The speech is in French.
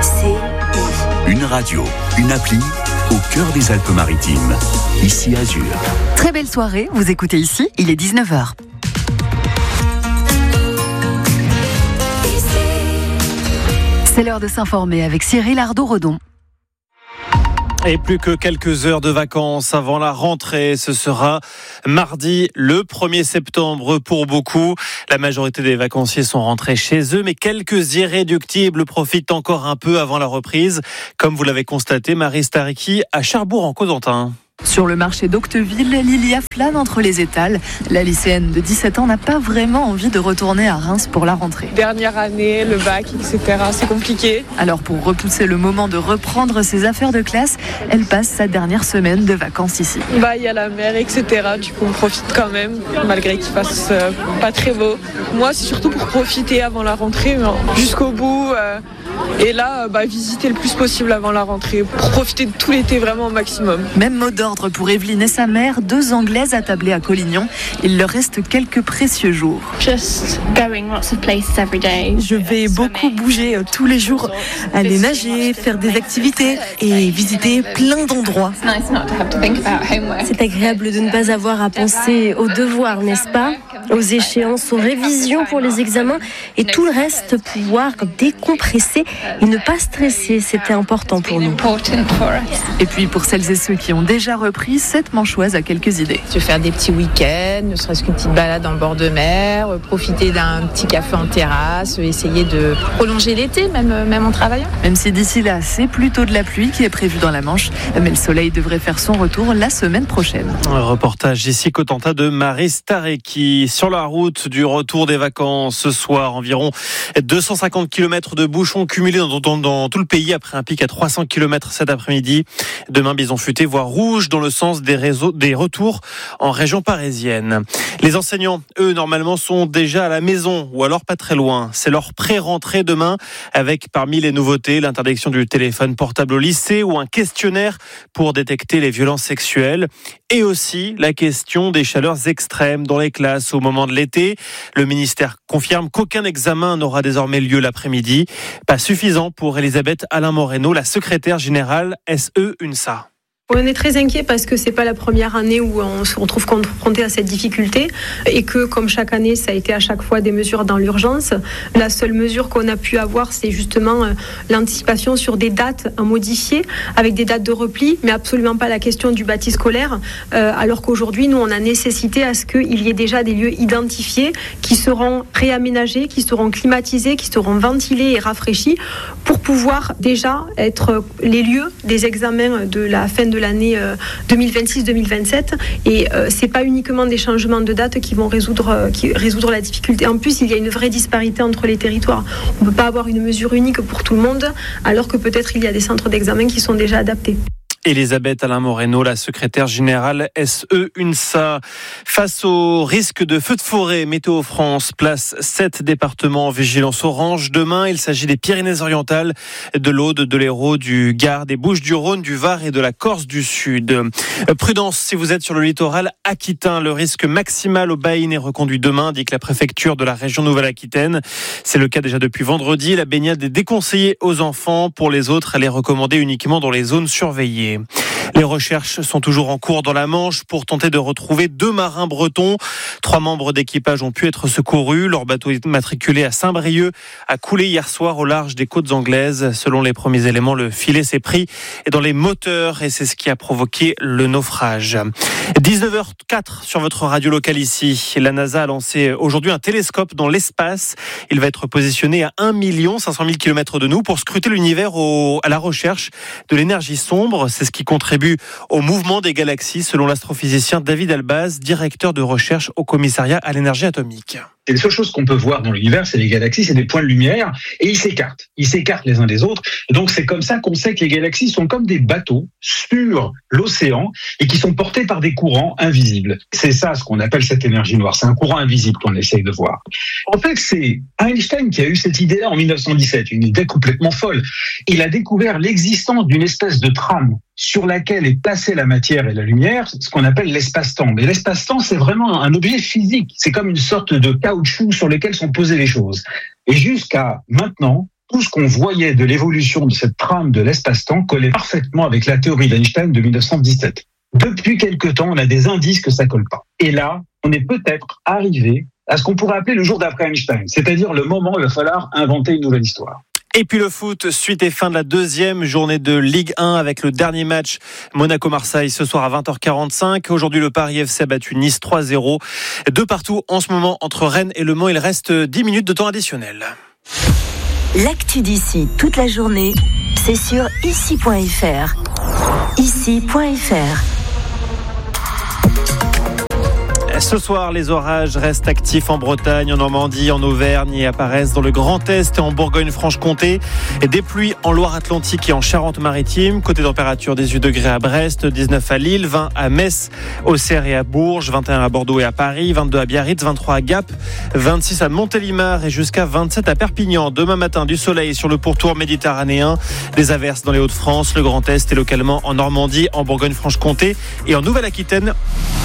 Une radio, une appli, au cœur des Alpes-Maritimes. Ici Azur. Très belle soirée, vous écoutez ici, il est 19h. C'est l'heure de s'informer avec Cyril Ardo-Redon. Et plus que quelques heures de vacances avant la rentrée, ce sera mardi le 1er septembre pour beaucoup. La majorité des vacanciers sont rentrés chez eux, mais quelques irréductibles profitent encore un peu avant la reprise. Comme vous l'avez constaté, Marie Stariki à Cherbourg-en-Cotentin. Sur le marché d'Octeville, Lilia flâne entre les étals. La lycéenne de 17 ans n'a pas vraiment envie de retourner à Reims pour la rentrée. Dernière année, le bac, etc. C'est compliqué. Alors pour repousser le moment de reprendre ses affaires de classe, elle passe sa dernière semaine de vacances ici. Il y a la mer, etc. Du coup, on profite quand même, malgré qu'il fasse pas très beau. Moi, c'est surtout pour profiter avant la rentrée, jusqu'au bout. Et là, visiter le plus possible avant la rentrée, pour profiter de tout l'été vraiment au maximum. Même mot d'ordre pour Evelyne et sa mère, 2 Anglaises attablées à Collignon. Il leur reste quelques précieux jours. Je vais beaucoup bouger tous les jours, aller nager, faire des activités et visiter plein d'endroits. C'est agréable de ne pas avoir à penser aux devoirs, n'est-ce pas ? Aux échéances, aux révisions pour les examens et tout le reste, pouvoir décompresser et ne pas stresser, c'était important pour nous. Et puis pour celles et ceux qui ont déjà repris, cette manchoise a quelques idées. Se faire des petits week-ends, ne serait-ce qu'une petite balade en bord de mer, profiter d'un petit café en terrasse, essayer de prolonger l'été, même en travaillant. Même si d'ici là, c'est plutôt de la pluie qui est prévue dans la Manche, mais le soleil devrait faire son retour la semaine prochaine. Un reportage ici Cotentin de Marie Stareki. Sur la route du retour des vacances ce soir, environ 250 km de bouchons cumulés dans tout le pays après un pic à 300 km cet après-midi. Demain, bison futé, voire rouge dans le sens des retours en région parisienne. Les enseignants, eux, normalement, sont déjà à la maison ou alors pas très loin. C'est leur pré-rentrée demain avec parmi les nouveautés l'interdiction du téléphone portable au lycée ou un questionnaire pour détecter les violences sexuelles. Et aussi la question des chaleurs extrêmes dans les classes au moment de l'été. Le ministère confirme qu'aucun examen n'aura désormais lieu l'après-midi. Pas suffisant pour Elisabeth Alain Moreno, la secrétaire générale SE UNSA. On est très inquiet parce que c'est pas la première année où on se retrouve confronté à cette difficulté et que, comme chaque année, ça a été à chaque fois des mesures dans l'urgence. La seule mesure qu'on a pu avoir, c'est justement l'anticipation sur des dates à modifier avec des dates de repli, mais absolument pas la question du bâti scolaire. Alors qu'aujourd'hui, nous, on a nécessité à ce qu'il y ait déjà des lieux identifiés qui seront réaménagés, qui seront climatisés, qui seront ventilés et rafraîchis pour pouvoir déjà être les lieux des examens de la fin de l'année 2026-2027 et c'est pas uniquement des changements de date qui vont résoudre la difficulté. En plus, il y a une vraie disparité entre les territoires. On ne peut pas avoir une mesure unique pour tout le monde alors que peut-être il y a des centres d'examen qui sont déjà adaptés. Elisabeth Alain Moreno, la secrétaire générale SE UNSA. Face au risque de feux de forêt, Météo France place 7 départements en vigilance orange. Demain, il s'agit des Pyrénées-Orientales, de l'Aude, de l'Hérault, du Gard, des Bouches-du-Rhône, du Var et de la Corse du Sud. Prudence si vous êtes sur le littoral aquitain. Le risque maximal au bain est reconduit demain, indique la préfecture de la région Nouvelle-Aquitaine. C'est le cas déjà depuis vendredi. La baignade est déconseillée aux enfants. Pour les autres, elle est recommandée uniquement dans les zones surveillées. Les recherches sont toujours en cours dans la Manche pour tenter de retrouver 2 marins bretons. 3 membres d'équipage ont pu être secourus. Leur bateau immatriculé à Saint-Brieuc a coulé hier soir au large des côtes anglaises. Selon les premiers éléments, le filet s'est pris dans les moteurs et c'est ce qui a provoqué le naufrage. 19h04 sur votre radio locale ici. La NASA a lancé aujourd'hui un télescope dans l'espace. Il va être positionné à 1 500 000 km de nous pour scruter l'univers à la recherche de l'énergie sombre. C'est ce qui contribue au mouvement des galaxies, selon l'astrophysicien David Albaz, directeur de recherche au commissariat à l'énergie atomique. C'est les seules choses qu'on peut voir dans l'univers, c'est les galaxies, c'est des points de lumière, et ils s'écartent les uns des autres. Et donc c'est comme ça qu'on sait que les galaxies sont comme des bateaux sur l'océan et qui sont portés par des courants invisibles. C'est ça ce qu'on appelle cette énergie noire, c'est un courant invisible qu'on essaye de voir. En fait, c'est Einstein qui a eu cette idée-là en 1917, une idée complètement folle. Il a découvert l'existence d'une espèce de trame sur laquelle est placée la matière et la lumière, ce qu'on appelle l'espace-temps. Mais l'espace-temps, c'est vraiment un objet physique. C'est comme une sorte de caoutchouc sur lequel sont posées les choses. Et jusqu'à maintenant, tout ce qu'on voyait de l'évolution de cette trame de l'espace-temps collait parfaitement avec la théorie d'Einstein de 1917. Depuis quelque temps, on a des indices que ça colle pas. Et là, on est peut-être arrivé à ce qu'on pourrait appeler le jour d'après Einstein, c'est-à-dire le moment où il va falloir inventer une nouvelle histoire. Et puis le foot, suite et fin de la deuxième journée de Ligue 1 avec le dernier match Monaco-Marseille ce soir à 20h45. Aujourd'hui, le Paris FC a battu Nice 3-0. 2 partout en ce moment entre Rennes et Le Mans. Il reste 10 minutes de temps additionnel. L'actu d'ici toute la journée, c'est sur ici.fr. Ici.fr. Ce soir, les orages restent actifs en Bretagne, en Normandie, en Auvergne et apparaissent dans le Grand Est et en Bourgogne-Franche-Comté. Et des pluies en Loire-Atlantique et en Charente-Maritime. Côté température, 18 degrés à Brest, 19 à Lille, 20 à Metz, Auxerre et à Bourges, 21 à Bordeaux et à Paris, 22 à Biarritz, 23 à Gap, 26 à Montélimar et jusqu'à 27 à Perpignan. Demain matin, du soleil sur le pourtour méditerranéen, des averses dans les Hauts-de-France, le Grand Est et localement en Normandie, en Bourgogne-Franche-Comté et en Nouvelle-Aquitaine.